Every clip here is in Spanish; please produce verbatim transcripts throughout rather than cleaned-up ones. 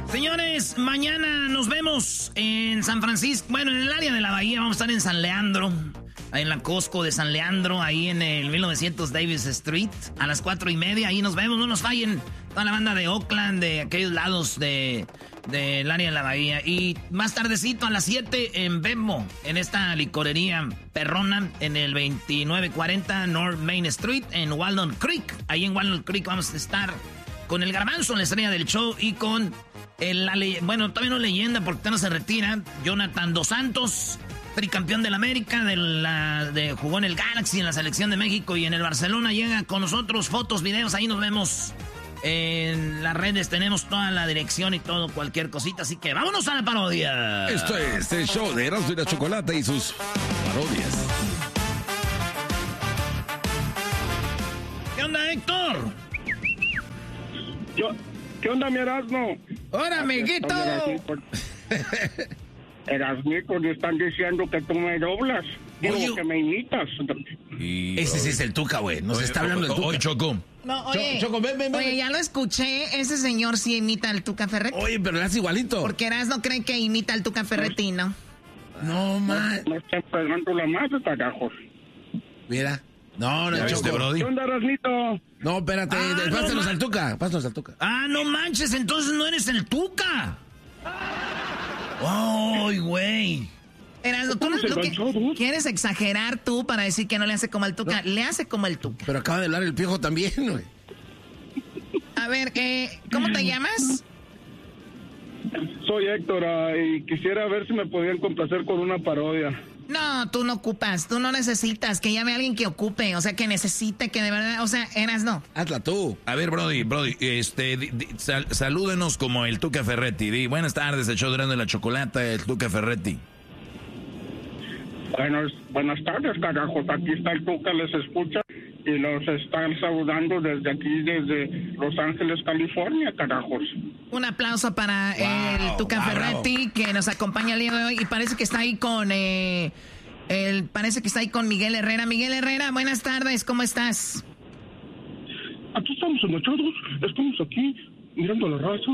Señores, mañana nos vemos en San Francisco, bueno, en el área de la Bahía, vamos a estar en San Leandro, en la Costco de San Leandro, ahí en el mil novecientos Davis Street, a las cuatro y media, ahí nos vemos, no nos fallen, toda la banda de Oakland, de aquellos lados de del área de la Bahía, y más tardecito a las siete en Bembo, en esta licorería perrona, en el veintinueve cuarenta North Main Street, en Walnut Creek, ahí en Walnut Creek vamos a estar con el Garbanzo, la estrella del show, y con el, la le- bueno, todavía no leyenda porque todavía no se retira, Jonathan Dos Santos, tricampeón del América, de la, de, jugó en el Galaxy, en la selección de México y en el Barcelona, llega con nosotros, fotos, videos, ahí nos vemos en las redes, tenemos toda la dirección y todo, cualquier cosita, así que vámonos a la parodia. Esto es el show de Erasmo y la Chocolata y sus parodias. ¿Qué onda, Héctor? Yo, ¿qué onda, mi Erasmo? ¡Hola, amiguito! Erasmito, te están diciendo que tú me doblas. Digo Oye. que me imitas. Ese sí es el Tuca, güey. Nos está hablando el Tuca. Oye, Choco. No, oye, Cho- Choco, ven, ven, ven. oye, ya lo escuché, ese señor sí imita al Tuca Ferretti. Oye, pero le hace igualito. Porque Eras no cree que imita al Tuca Ferretti, ¿no? No, man. No estén pegando la más de carajos. Mira. No, no, ¿Ya viste, Choco. Brody? ¿Qué onda, Erasmito? No, espérate. Ah, de- no, pásanos man. al Tuca. Pásanos al Tuca. Ah, no manches, entonces no eres el Tuca. ¡Ay, güey! Eras, tú ¿Cómo no- se lo que enganchó, dude? quieres exagerar tú para decir que no le hace como al Tuca. Le hace como el Tuca. Pero acaba de hablar el Piojo también, güey. A ver, eh, ¿cómo te llamas? Soy Héctor ah, y quisiera ver si me podían complacer con una parodia. No, tú no ocupas, tú no necesitas que llame a alguien que ocupe, o sea, que necesite, que de verdad, o sea, Eras no. Hazla tú. A ver, Brody, Brody, este, di- di- sal- salúdenos como el Tuca Ferretti. Di, buenas tardes, el show de la Chocolata, el Tuca Ferretti. Buenas, buenas tardes, carajos. Aquí está el Tuca, les escucha y los están saludando desde aquí, desde Los Ángeles, California, carajos. Un aplauso para Wow, el Tuca wow, Ferretti, que nos acompaña el día de hoy y parece que está ahí con, eh, el, parece que está ahí con Miguel Herrera. Miguel Herrera, buenas tardes, ¿cómo estás? Aquí estamos enachados, estamos aquí mirando la raza.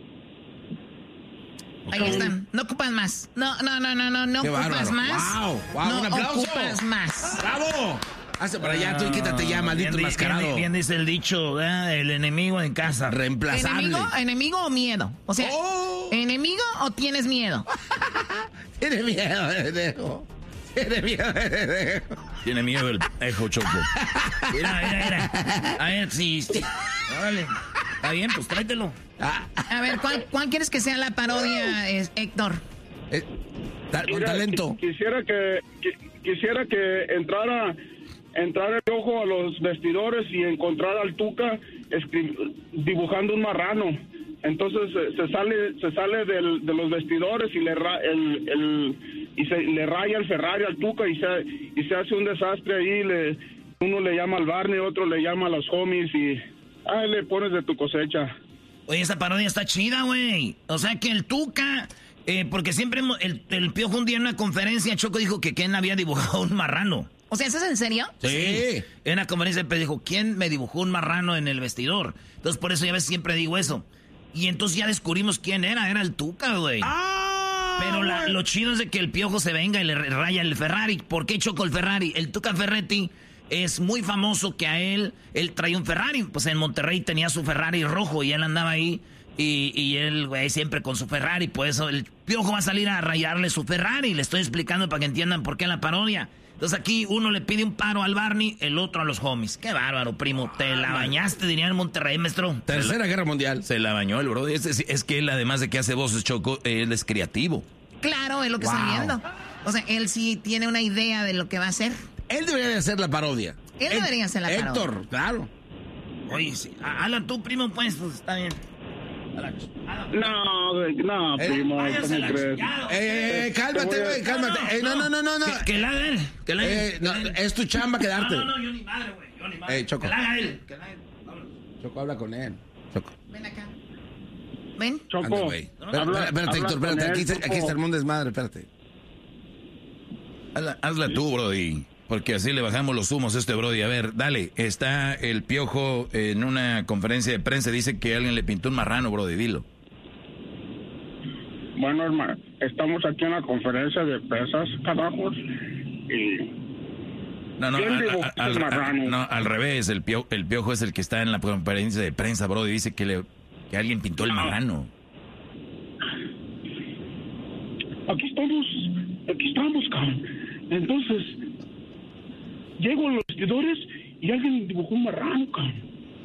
Ahí están, no ocupas más. No, no, no, no, no, no Qué ocupas bárbaro. más. Wow, wow, no un aplauso. ocupas más. ¡Bravo! Hazte para allá, tú y quítate ya, maldito Bien, di- enmascarado. bien, bien dice el dicho, ¿verdad? El enemigo en casa. Reemplazable. ¿Enemigo, enemigo o miedo? O sea, Oh. ¿enemigo o tienes miedo? Tiene miedo, pendejo. Tiene miedo, pendejo. Tiene miedo el ejo, Choco. Mira, mira, mira. A ver, si... si- Órale. Está bien, pues tráetelo. A ver, ¿cuál, cuál quieres que sea la parodia, es- Héctor? Eh, ta- con Mira, talento. qui- Quisiera que, qui- quisiera que entrara, entrara el ojo a los vestidores y encontrara al Tuca escri- dibujando un marrano. Entonces eh, se sale, se sale del- de los vestidores y le ra- el, el- y se le raya el Ferrari al Tuca y se y se hace un desastre ahí. Le, uno le llama al Barney, otro le llama a los homies y ahí le pones de tu cosecha. Oye, esta parodia está chida, güey. O sea que el Tuca, eh, porque siempre hemos- el, el Piojo un día en una conferencia, Choco dijo que Ken había dibujado un marrano. O sea, ¿eso es en serio? Sí. En una conferencia pero dijo, ¿quién me dibujó un marrano en el vestidor? Entonces por eso ya ves, siempre digo eso. Y entonces ya descubrimos quién era, era el Tuca, güey. ¡Ah! Pero la- lo chido es de que el Piojo se venga y le raya el Ferrari. ¿Por qué Choco el Ferrari? El Tuca Ferretti es muy famoso que a él, él traía un Ferrari. Pues en Monterrey tenía su Ferrari rojo y él andaba ahí. Y, y él, güey, siempre con su Ferrari. Por eso el Piojo va a salir a rayarle su Ferrari. Le estoy explicando para que entiendan por qué la parodia. Entonces aquí uno le pide un paro al Barney, el otro a los homies. Qué bárbaro, primo. Te la bañaste, dirían en Monterrey, maestro. Tercera Guerra Mundial. Se la bañó el Brody. Es, es- es que él, además de que hace voces, Choco, él es creativo. Claro, es lo que Wow. estoy viendo. O sea, él sí tiene una idea de lo que va a hacer. Él debería de hacer la parodia. Él debería hacer la parodia. Héctor, claro. Oye, sí. Ah, Habla tú, primo, pues, pues está bien. No, güey, no, Eh, primo, váyase ¿cómo a la crees? chingada. Eh, eh, cálmate, güey, cálmate. Eh, no, no, no, no, no. Que, que la haga él. Que la haga Eh, él. no, es tu chamba quedarte. No, no, no, yo ni madre, güey. Yo ni madre. Eh, Choco. Que la haga él. Que la haga él. Vámonos. Choco, habla con él. Choco. Ven acá. Ven. Choco, Anda, güey. Espérate, habla- espérate, habla Héctor, espérate. con Aquí, él, está- aquí Choco. está el mundo desmadre, espérate. Hazla, hazla tú, Brody. Porque así le bajamos los humos a este Brody. A ver, dale. Está el Piojo en una conferencia de prensa. Dice que alguien le pintó un marrano, Brody. Dilo. Bueno, hermano, estamos aquí en la conferencia de pesas, carajos, y... No, no, ¿Quién al, dibujó al- el al- marrano? no, al revés, el piojo, el piojo es el que está en la conferencia de prensa, bro, y dice que, le, que alguien pintó el marrano. Aquí estamos, aquí estamos, cabrón. Entonces, llego a los vestidores y alguien dibujó un marrano, cabrón.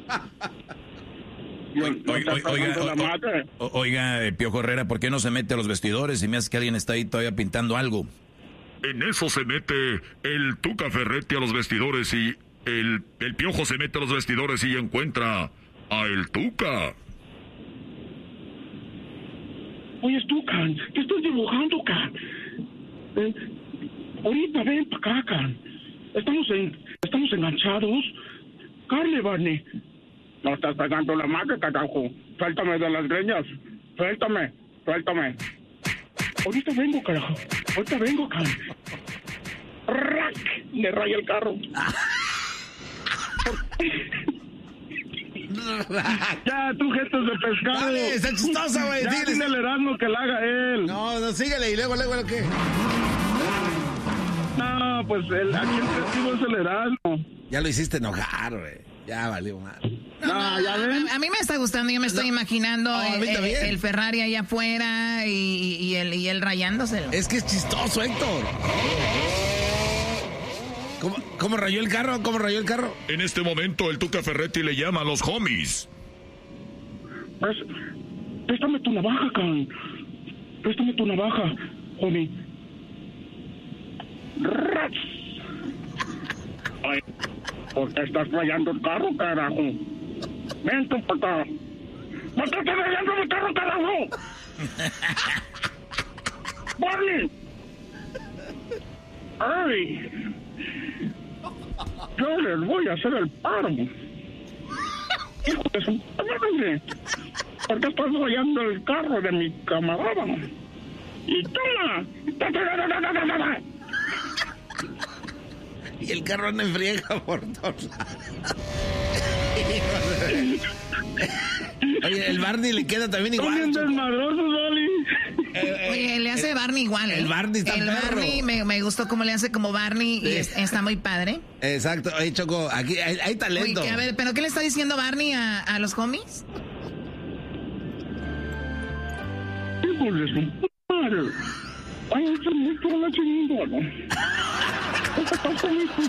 Yo- Oiga, no está oiga, pegando la oiga, madre. o- oiga, eh, Piojo Herrera, ¿por qué no se mete a los vestidores y me hace que alguien está ahí todavía pintando algo? En eso se mete el Tuca Ferretti a los vestidores y el, el Piojo se mete a los vestidores y encuentra a el Tuca. Oye, tú, can, ¿qué estás dibujando, can? Eh, ahorita ven para acá, can. Estamos, en, estamos enganchados. Carle, Barney. No estás pegando la madre, carajo. Suéltame de las greñas. Suéltame, suéltame. Ahorita vengo, carajo. Ahorita vengo, can. ¡Rac! Le raya el carro. Ya, tú, gestos de pescado. Dale, está chistosa, güey. Ya, Dile. dile al Erasmo que la haga él. No, no, síguele y luego, luego, ¿lo qué? No, pues el, aquí el testigo es el Erasmo. Ya lo hiciste enojar, güey. Ya valió mal. No, ya ven. A mí me está gustando, yo me estoy imaginando No, a mí el, también. el Ferrari allá afuera y, y, él, y él rayándoselo. Es que es chistoso, Héctor. ¿Cómo, cómo rayó el carro? ¿Cómo rayó el carro? En este momento el Tuca Ferretti le llama a los homies. Pues, préstame tu navaja, can. Préstame tu navaja, homie. Rats. Ay, ¿por qué estás rayando el carro, carajo? Ven tú para acá. ¿Por qué estás rayando mi carro, carajo? ¡Barney! ¡Ay! Yo les voy a hacer el paro. Hijo de su madre. ¿Por qué estás rayando el carro de mi camarada? Y toma. Ta, ta, ta, ta, ta, ta, ta. Y el carro anda en friega por todos lados. Oye, el Barney le queda también Son bien igual. desmadrosos, Oli. Oye, le hace Barney igual, ¿eh? el Barney está El perro. Barney me, me gustó cómo le hace como Barney y Sí. es- está muy padre. Exacto. Oye, Choco, aquí hay, hay Oye, talento. que, a ver, ¿pero qué le está diciendo Barney a, a los homies? Hijo de su madre. Ay, eso es mucho la chingada. ¿Qué pasa, mijo?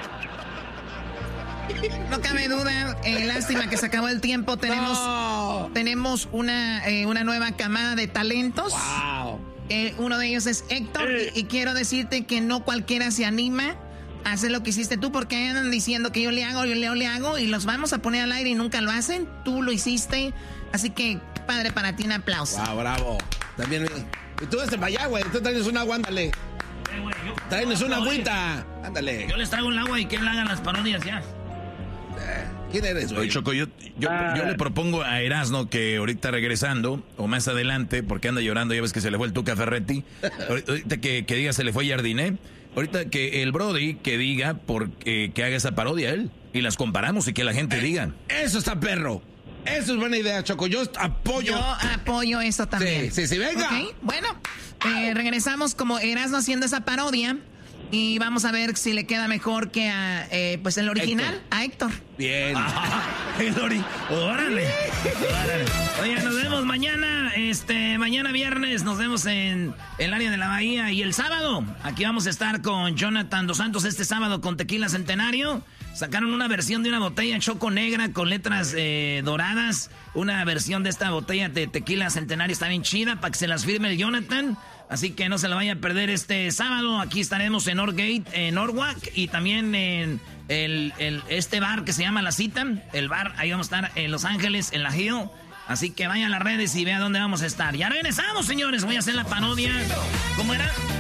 No cabe duda, eh, lástima que se acabó el tiempo. Tenemos, No. tenemos una, eh, una nueva camada de talentos. Wow. Eh, uno de ellos es Héctor Eh. y, y quiero decirte que no cualquiera se anima a hacer lo que hiciste tú porque andan diciendo que yo le hago, yo le, yo le hago y los vamos a poner al aire y nunca lo hacen. Tú lo hiciste, así que padre para ti, un aplauso. Wow, bravo. También. Y tú vete para allá, güey. Tú traes una agua, ándale. Traes una agüita. Ándale. Yo les traigo un agua y que él haga las parodias ya. ¿Quién eres, güey? Oye, Choco, yo, yo, Ah. yo le propongo a Erasno que ahorita regresando, o más adelante, porque anda llorando, ya ves que se le fue el Tuca Ferretti, ahorita que, que diga se le fue Jardiné, ahorita que el Brody que diga por, eh, que haga esa parodia él, y las comparamos y que la gente diga. Eso está perro. Eso es buena idea, Choco. Yo apoyo. Yo apoyo eso también. Sí, sí, sí, venga. Ok, bueno, eh, regresamos como Erasmo haciendo esa parodia y vamos a ver si le queda mejor que a, eh, pues el original, Héctor. a Héctor. Bien. El Ori- órale, órale. Oye, nos vemos mañana, este, mañana viernes, nos vemos en el área de la Bahía y el sábado, aquí vamos a estar con Jonathan Dos Santos este sábado con Tequila Centenario. Sacaron una versión de una botella Choco negra con letras eh, doradas, una versión de esta botella de Tequila Centenario, está bien chida para que se las firme el Jonathan. Así que no se la vaya a perder este sábado. Aquí estaremos en Northgate, en Norwalk y también en el, el, este bar que se llama La Cita. El bar, ahí vamos a estar en Los Ángeles, en la Hill. Así que vayan a las redes y vean dónde vamos a estar. Ya regresamos, señores. Voy a hacer la parodia. ¿Cómo era?